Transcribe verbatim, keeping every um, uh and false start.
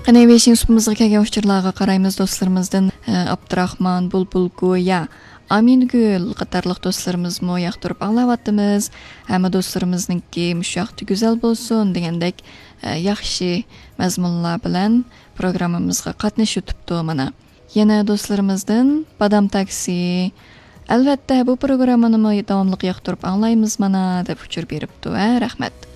Qani beşinci sınıfımızga kelgan uçurlarga qaraymiz dostlarımızdan Abdurahman, Bulbul Goya, Amingül qatarlıq dostlarımız mı yaxtırıp anlavatımız. Hamma dostlarımızınki müşaxtı güzel bolsun degandek yaxshi mazmunlar bilan programmamızga qatnashıptı mana. Yana dostlarımızdan Badam Taksi, albatta bu programmani davomli yaxtırıp anlaymiz mana deb uçur beripti. Rahmat.